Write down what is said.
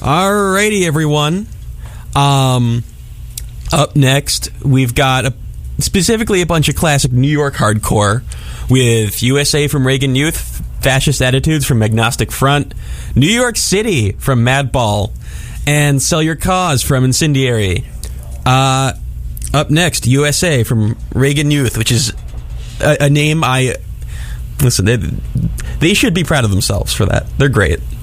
Alrighty, everyone. Up next, we've got specifically a bunch of classic New York hardcore with USA from Reagan Youth, Fascist Attitudes from Agnostic Front, New York City from Madball, and Sell Your Cause from Incendiary. Up next, USA from Reagan Youth, which is a name Listen, they should be proud of themselves for that. They're great.